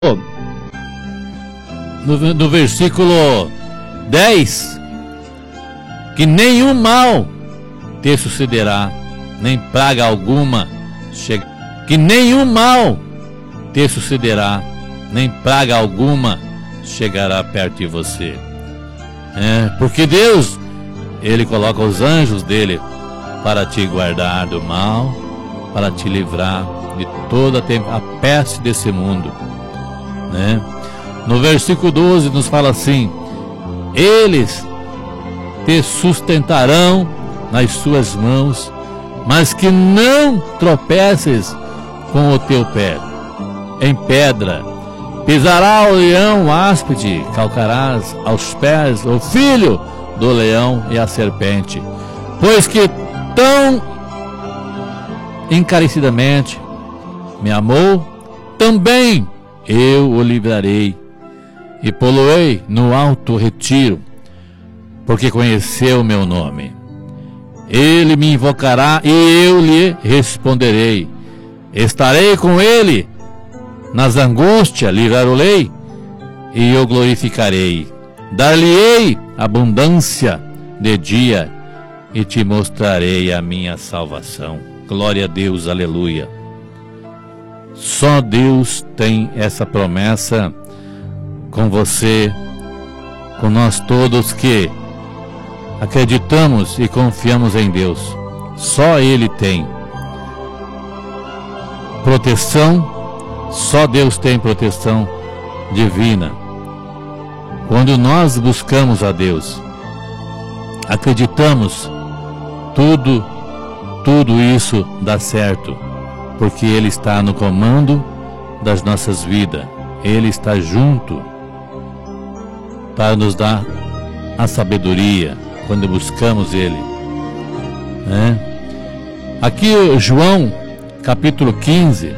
no versículo 10, que nenhum mal te sucederá, nem praga alguma que nenhum mal te sucederá, nem praga alguma chegará perto de você. Porque Deus, Ele coloca os anjos dele para te guardar do mal, para te livrar de toda a peste desse mundo, No versículo 12 nos fala assim: eles te sustentarão nas suas mãos, mas que não tropeces com o teu pé em pedra. Pisará o leão áspide, calcarás aos pés o filho do leão e a serpente. Pois que tão encarecidamente me amou, também eu o livrarei e pô-lo-ei no alto retiro, porque conheceu o meu nome. Ele me invocará e eu lhe responderei. Estarei com ele nas angústias, livrá-lo-ei e eu glorificarei. Dar-lhe-ei abundância de dia e te mostrarei a minha salvação. Glória a Deus, aleluia. Só Deus tem essa promessa com você, com nós todos que acreditamos e confiamos em Deus. Só Ele tem proteção, só Deus tem proteção divina. Quando nós buscamos a Deus, acreditamos, tudo isso dá certo, porque Ele está no comando das nossas vidas. Ele está junto para nos dar a sabedoria quando buscamos Ele. Aqui João capítulo 15,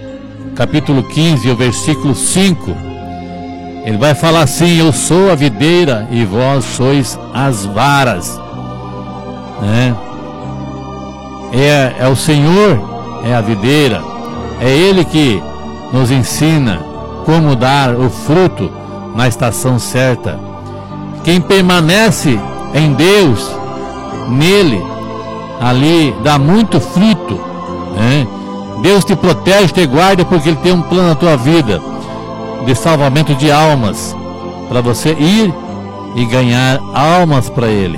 o versículo 5, ele vai falar assim: eu sou a videira e vós sois as varas. É o Senhor, é a videira, é Ele que nos ensina como dar o fruto na estação certa. Quem permanece em Deus, nele, ali dá muito fruto. Deus te protege, te guarda, porque Ele tem um plano na tua vida de salvamento de almas, para você ir e ganhar almas para Ele.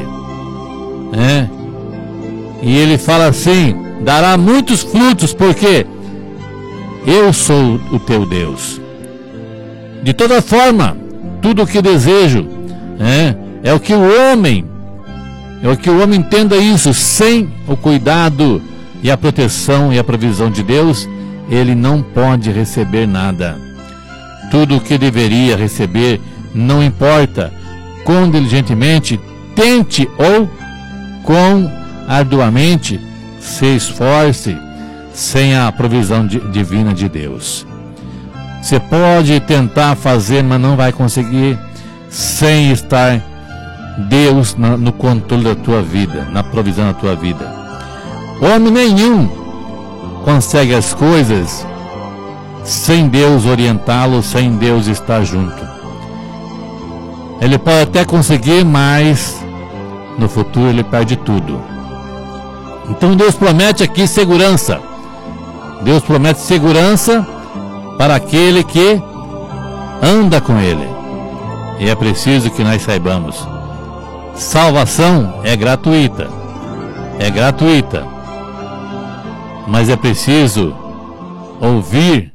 E Ele fala assim: dará muitos frutos, porque eu sou o teu Deus. De toda forma, tudo o que desejo é o que o homem entenda isso. Sem o cuidado e a proteção e a provisão de Deus, ele não pode receber nada. Tudo o que deveria receber, não importa quão diligentemente tente ou quão arduamente se esforce, sem a provisão divina de Deus. Você pode tentar fazer, mas não vai conseguir sem estar Deus no controle da tua vida, na provisão da tua vida. Homem nenhum consegue as coisas sem Deus orientá-lo, sem Deus estar junto. Ele pode até conseguir, mas no futuro ele perde tudo. Então Deus promete aqui segurança. Deus promete segurança para aquele que anda com Ele. E é preciso que nós saibamos: salvação é gratuita. É gratuita. Mas é preciso ouvir,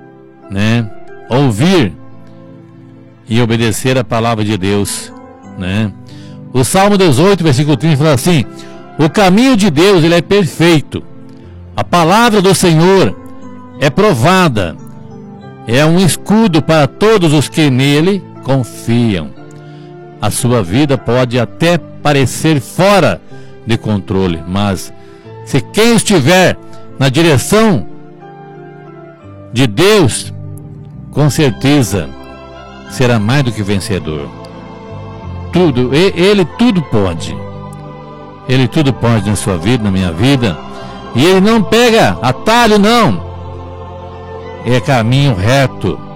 Ouvir e obedecer a palavra de Deus, O Salmo 18, versículo 30 fala assim: o caminho de Deus, ele é perfeito. A palavra do Senhor é provada. É um escudo para todos os que nele confiam. A sua vida pode até parecer fora de controle, mas se quem estiver na direção de Deus, com certeza será mais do que vencedor. Ele tudo pode. Ele tudo pode na sua vida, na minha vida. E Ele não pega atalho, não. É caminho reto.